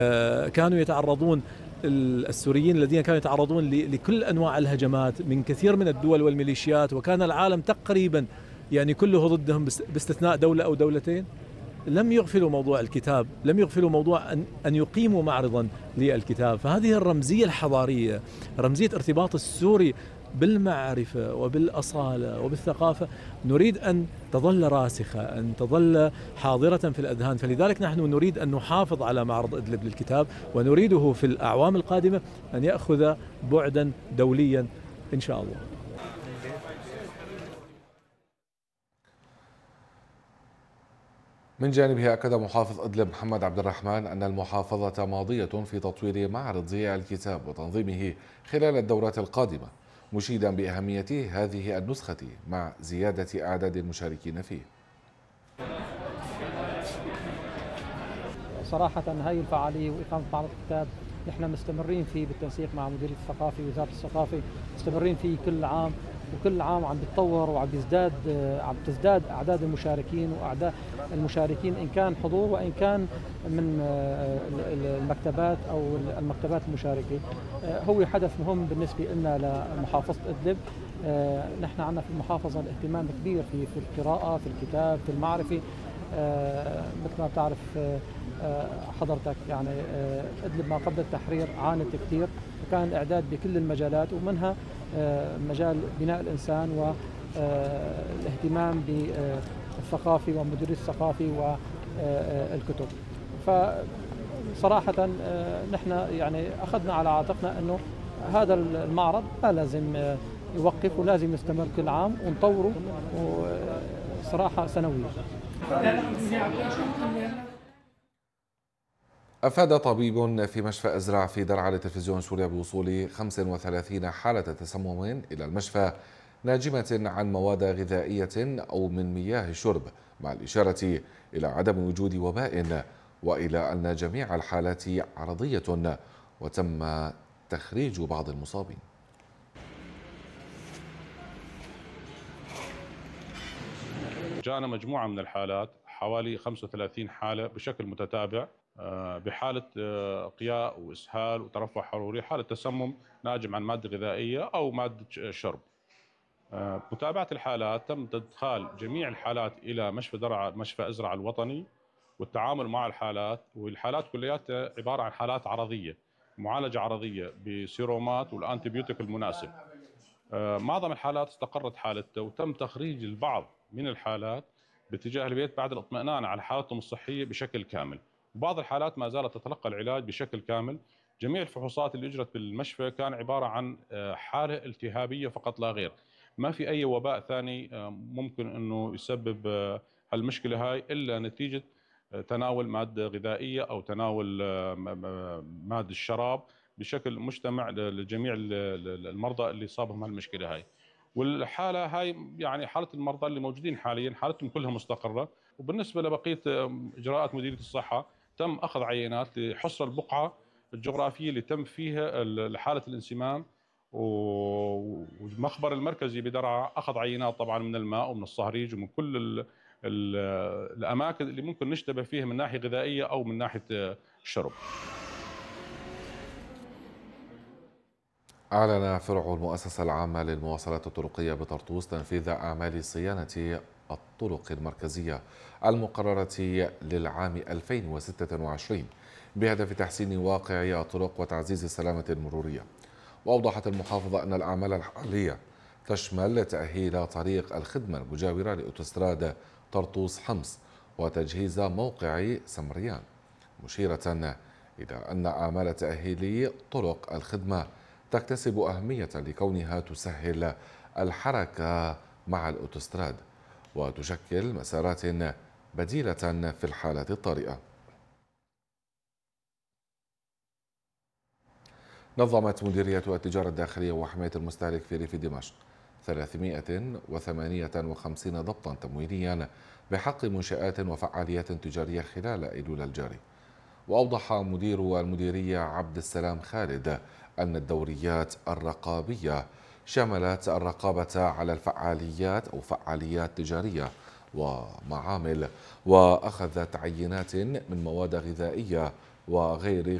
كانوا يتعرضون السوريين الذين كانوا يتعرضون لكل أنواع الهجمات من كثير من الدول والميليشيات، وكان العالم تقريبا يعني كله ضدهم باستثناء دولة أو دولتين. لم يغفلوا موضوع الكتاب، لم يغفلوا موضوع أن يقيموا معرضا للكتاب. فهذه الرمزية الحضارية، رمزية ارتباط السوري بالمعرفة وبالأصالة وبالثقافة، نريد أن تظل راسخة، أن تظل حاضرة في الأذهان. فلذلك نحن نريد أن نحافظ على معرض إدلب للكتاب، ونريده في الأعوام القادمة أن يأخذ بعدا دوليا إن شاء الله. من جانبه أكد محافظ إدلب محمد عبد الرحمن أن المحافظة ماضية في تطوير معرض الكتاب وتنظيمه خلال الدورات القادمة، مشيدا بأهمية هذه النسخة مع زيادة أعداد المشاركين فيه. صراحة هاي الفعالية وإقامة معرض الكتاب نحن مستمرين فيه بالتنسيق مع مديرية الثقافة ووزارة الثقافة، مستمرين فيه كل عام، وكل عام عم بيتطور وعم تزداد أعداد المشاركين وأعداد المشاركين إن كان حضور وإن كان من المكتبات أو المكتبات المشاركة. هو حدث مهم بالنسبة لنا لمحافظة إدلب. نحن عندنا في المحافظة الاهتمام كبير في القراءة، في الكتاب، في المعرفة. مثل ما بتعرف حضرتك يعني إدلب ما قبل التحرير عانت كثير، وكان الإعداد بكل المجالات ومنها مجال بناء الإنسان والاهتمام بالثقافة ومديرية الثقافة والكتب. فصراحة نحن يعني أخذنا على عاتقنا أنه هذا المعرض ما لازم يوقف ولازم يستمر كل عام ونطوره صراحة سنويا. أفاد طبيب في مشفى أزرع في درعا لتلفزيون سوريا بوصول 35 حالة تسمم إلى المشفى ناجمة عن مواد غذائية أو من مياه الشرب، مع الإشارة إلى عدم وجود وباء، وإلى أن جميع الحالات عرضية وتم تخريج بعض المصابين. جاءنا مجموعة من الحالات، حوالي 35 حالة بشكل متتابع، بحالة قياء وإسهال وترفع حروري، حالة تسمم ناجم عن مادة غذائية أو مادة شرب. متابعة الحالات تم إدخال جميع الحالات إلى مشفى درعا، مشفى أزرع الوطني، والتعامل مع الحالات، والحالات كلياتها عبارة عن حالات عرضية، معالجة عرضية بسيرومات والأنتيبيوتيك المناسب. معظم الحالات استقرت حالتها وتم تخريج البعض من الحالات باتجاه البيت بعد الاطمئنان على حالتهم الصحية بشكل كامل. وبعض الحالات ما زالت تتلقى العلاج بشكل كامل. جميع الفحوصات اللي اجرت بالمشفى كان عبارة عن حالة التهابية فقط لا غير، ما في أي وباء ثاني ممكن أنه يسبب المشكلة هاي إلا نتيجة تناول مادة غذائية أو تناول مادة الشراب بشكل مجتمع لجميع المرضى اللي صابهم هالمشكلة هاي. والحالة هاي يعني حالة المرضى اللي موجودين حاليا حالتهم كلها مستقرة. وبالنسبة لبقية إجراءات مديرية الصحة تم أخذ عينات لحصر البقعة الجغرافية اللي تم فيها حالة الانسمام، والمخبر المركزي بدرعا أخذ عينات طبعا من الماء ومن الصهريج ومن كل الأماكن اللي ممكن نشتبه فيها من ناحية غذائية أو من ناحية الشرب. أعلن فرع المؤسسة العامة للمواصلات الطرقية بطرطوس تنفيذ أعمال صيانة الطرق المركزية المقررة للعام 2026 بهدف تحسين واقع الطرق وتعزيز السلامة المرورية. وأوضحت المحافظة أن الأعمال الحالية تشمل تأهيل طريق الخدمة المجاورة لأوتوستراد طرطوس حمص وتجهيز موقع سمريان، مشيرة إلى أن أعمال تأهيل طرق الخدمة تكتسب أهمية لكونها تسهل الحركة مع الأوتوستراد وتشكل مسارات بديلة في الحالات الطارئة. نظمت مديرية التجارة الداخلية وحماية المستهلك في ريف دمشق 358 ضبطا تموينيا بحق منشآت وفعاليات تجارية خلال أيلول الجاري. وأوضح مدير المديرية عبد السلام خالد أن الدوريات الرقابية شملت الرقابة على الفعاليات أو فعاليات تجارية ومعامل، وأخذت عينات من مواد غذائية وغير